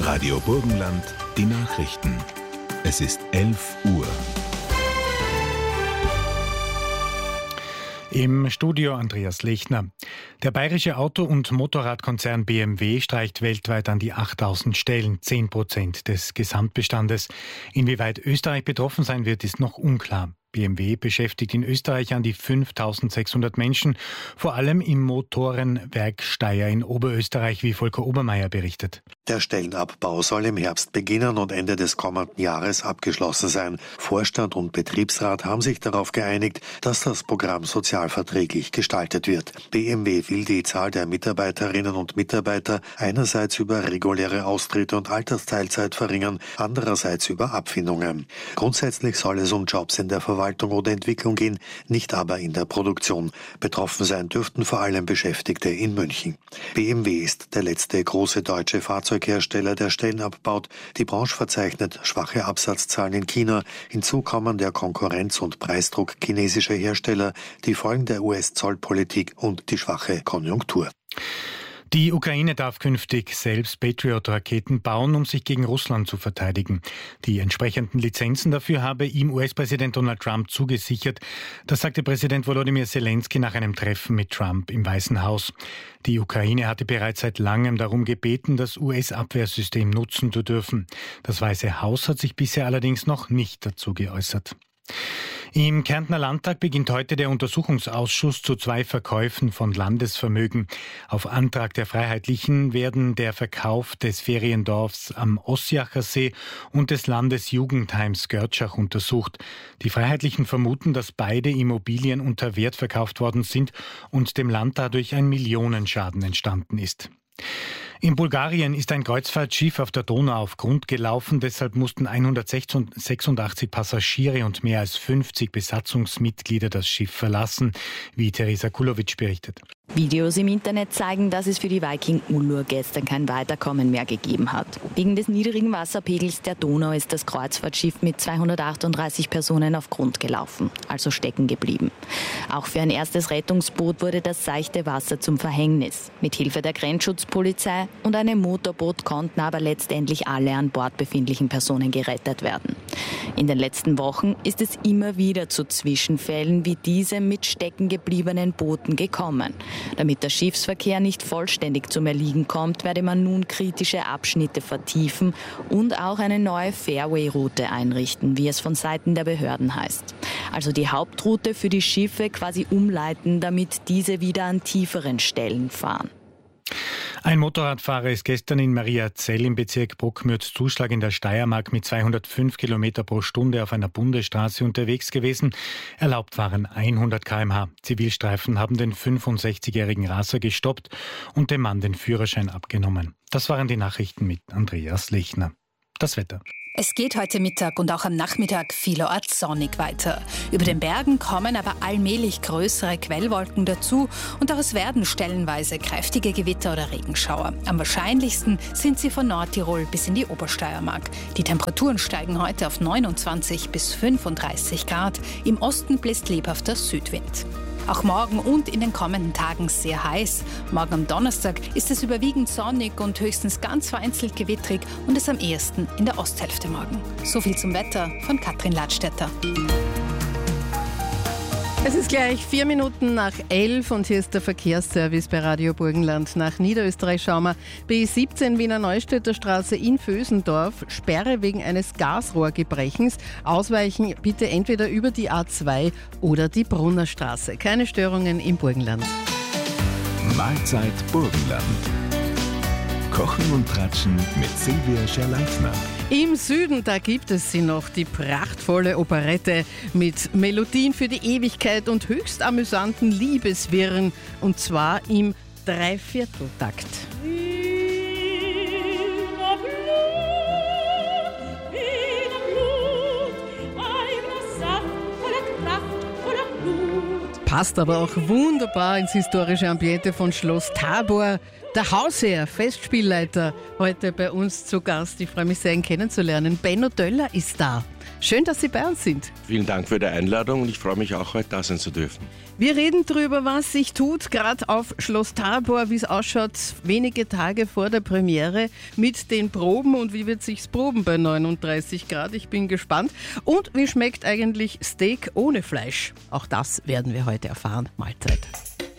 Radio Burgenland, die Nachrichten. Es ist 11 Uhr. Im Studio Andreas Lechner. Der bayerische Auto- und Motorradkonzern BMW streicht weltweit an die 8.000 Stellen, 10% des Gesamtbestandes. Inwieweit Österreich betroffen sein wird, ist noch unklar. BMW beschäftigt in Österreich an die 5.600 Menschen, vor allem im Motorenwerk Steyr in Oberösterreich, wie Volker Obermeier berichtet. Der Stellenabbau soll im Herbst beginnen und Ende des kommenden Jahres abgeschlossen sein. Vorstand und Betriebsrat haben sich darauf geeinigt, dass das Programm sozialverträglich gestaltet wird. BMW will die Zahl der Mitarbeiterinnen und Mitarbeiter einerseits über reguläre Austritte und Altersteilzeit verringern, andererseits über Abfindungen. Grundsätzlich soll es um Jobs in der Verwaltung oder Entwicklung gehen, nicht aber in der Produktion. Betroffen sein dürften vor allem Beschäftigte in München. BMW ist der letzte große deutsche Fahrzeughersteller, der Stellen abbaut. Die Branche verzeichnet schwache Absatzzahlen in China. Hinzu kommen der Konkurrenz- und Preisdruck chinesischer Hersteller, die Folgen der US-Zollpolitik und die schwache Konjunktur. Die Ukraine darf künftig selbst Patriot-Raketen bauen, um sich gegen Russland zu verteidigen. Die entsprechenden Lizenzen dafür habe ihm US-Präsident Donald Trump zugesichert. Das sagte Präsident Volodymyr Zelensky nach einem Treffen mit Trump im Weißen Haus. Die Ukraine hatte bereits seit langem darum gebeten, das US-Abwehrsystem nutzen zu dürfen. Das Weiße Haus hat sich bisher allerdings noch nicht dazu geäußert. Im Kärntner Landtag beginnt heute der Untersuchungsausschuss zu 2 Verkäufen von Landesvermögen. Auf Antrag der Freiheitlichen werden der Verkauf des Feriendorfs am Ossiacher See und des Landesjugendheims Görtschach untersucht. Die Freiheitlichen vermuten, dass beide Immobilien unter Wert verkauft worden sind und dem Land dadurch ein Millionenschaden entstanden ist. In Bulgarien ist ein Kreuzfahrtschiff auf der Donau auf Grund gelaufen. Deshalb mussten 186 Passagiere und mehr als 50 Besatzungsmitglieder das Schiff verlassen, wie Teresa Kulovic berichtet. Videos im Internet zeigen, dass es für die Viking Ullur gestern kein Weiterkommen mehr gegeben hat. Wegen des niedrigen Wasserpegels der Donau ist das Kreuzfahrtschiff mit 238 Personen auf Grund gelaufen, also stecken geblieben. Auch für ein erstes Rettungsboot wurde das seichte Wasser zum Verhängnis. Mit Hilfe der Grenzschutzpolizei und einem Motorboot konnten aber letztendlich alle an Bord befindlichen Personen gerettet werden. In den letzten Wochen ist es immer wieder zu Zwischenfällen wie diesem mit stecken gebliebenen Booten gekommen. Damit der Schiffsverkehr nicht vollständig zum Erliegen kommt, werde man nun kritische Abschnitte vertiefen und auch eine neue Fairway-Route einrichten, wie es von Seiten der Behörden heißt. Also die Hauptroute für die Schiffe quasi umleiten, damit diese wieder an tieferen Stellen fahren. Ein Motorradfahrer ist gestern in Mariazell im Bezirk Bruckmürz-Zuschlag in der Steiermark mit 205 km pro Stunde auf einer Bundesstraße unterwegs gewesen. Erlaubt waren 100 km/h. Zivilstreifen haben den 65-jährigen Raser gestoppt und dem Mann den Führerschein abgenommen. Das waren die Nachrichten mit Andreas Lechner. Das Wetter. Es geht heute Mittag und auch am Nachmittag vielerorts sonnig weiter. Über den Bergen kommen aber allmählich größere Quellwolken dazu und auch es werden stellenweise kräftige Gewitter oder Regenschauer. Am wahrscheinlichsten sind sie von Nordtirol bis in die Obersteiermark. Die Temperaturen steigen heute auf 29 bis 35 Grad. Im Osten bläst lebhafter Südwind. Auch morgen und in den kommenden Tagen sehr heiß. Morgen am Donnerstag ist es überwiegend sonnig und höchstens ganz vereinzelt gewittrig und es am ehesten in der Osthälfte morgen. So viel zum Wetter von Katrin Ladstätter. Es ist gleich 4 Minuten nach 11 und hier ist der Verkehrsservice bei Radio Burgenland. Nach Niederösterreich schauen wir. B17 Wiener Neustädter Straße in Vösendorf. Sperre wegen eines Gasrohrgebrechens. Ausweichen bitte entweder über die A2 oder die Brunner Straße. Keine Störungen im Burgenland. Mahlzeit Burgenland. Kochen und Tratschen mit Silvia Scherleifner. Im Süden, da gibt es sie noch, die prachtvolle Operette mit Melodien für die Ewigkeit und höchst amüsanten Liebeswirren. Und zwar im Dreivierteltakt. Passt aber auch wunderbar ins historische Ambiente von Schloss Tabor. Der Hausherr, Festspielleiter, heute bei uns zu Gast. Ich freue mich sehr, ihn kennenzulernen. Benno Döller ist da. Schön, dass Sie bei uns sind. Vielen Dank für die Einladung und ich freue mich auch, heute da sein zu dürfen. Wir reden darüber, was sich tut, gerade auf Schloss Tabor, wie es ausschaut, wenige Tage vor der Premiere mit den Proben und wie wird sich's proben bei 39 Grad. Ich bin gespannt. Und wie schmeckt eigentlich Steak ohne Fleisch? Auch das werden wir heute erfahren. Mahlzeit.